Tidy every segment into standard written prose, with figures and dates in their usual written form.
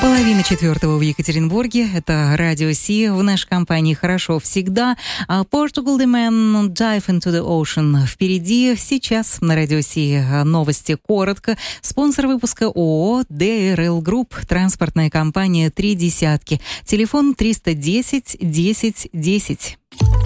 Половина четвертого в Екатеринбурге. Это Радио Си. В нашей компании хорошо всегда. Portugal The Man, Dive into the Ocean. Впереди сейчас на Радио Си новости коротко. Спонсор выпуска ООО DRL Group. Транспортная компания «Три десятки». Телефон 310 10 10.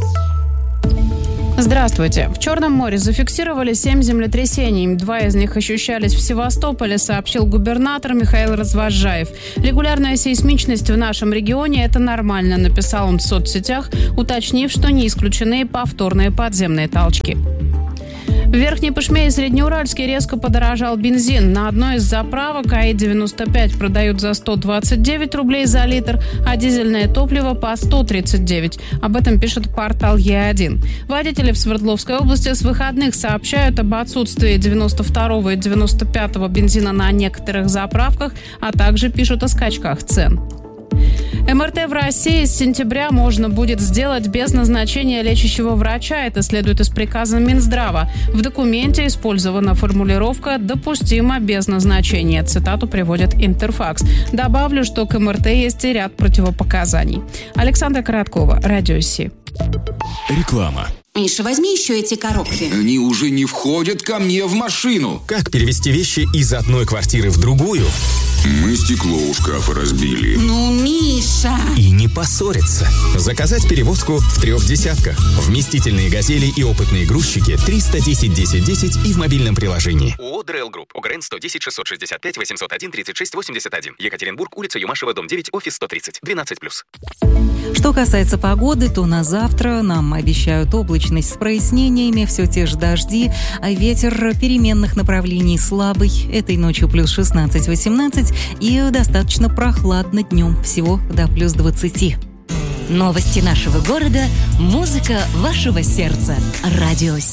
Здравствуйте. В Черном море зафиксировали 7 землетрясений. 2 из них ощущались в Севастополе, сообщил губернатор Михаил Развозжаев. Регулярная сейсмичность в нашем регионе – это нормально, написал он в соцсетях, уточнив, что не исключены повторные подземные толчки. В Верхней Пышме и Среднеуральске резко подорожал бензин. На одной из заправок АИ-95 продают за 129 рублей за литр, а дизельное топливо по 139. Об этом пишет портал Е1. Водители в Свердловской области с выходных сообщают об отсутствии 92 и 95 бензина на некоторых заправках, а также пишут о скачках цен. МРТ в России с сентября можно будет сделать без назначения лечащего врача. Это следует из приказа Минздрава. В документе использована формулировка «допустимо без назначения». Цитату приводит Интерфакс. Добавлю, что к МРТ есть и ряд противопоказаний. Александра Короткова, Радио Си. Реклама. Миша, возьми еще эти коробки. Они уже не входят ко мне в машину. Как перевести вещи из одной квартиры в другую? Мы стекло у шкафа разбили. Ну, Миша! И не поссориться. Заказать перевозку в 3 десятках. Вместительные «Газели» и опытные грузчики 310 10 10 и в мобильном приложении. ООО DRL Group. ОГРН 110 665 801 36 81. Екатеринбург, улица Юмашева, дом 9, офис 130. 12+. Что касается погоды, то на завтра нам обещают облачность с прояснениями, все те же дожди, а ветер переменных направлений слабый. Этой ночью плюс 16-18 и достаточно прохладно днем, всего до плюс 20. Новости нашего города, музыка вашего сердца. Радио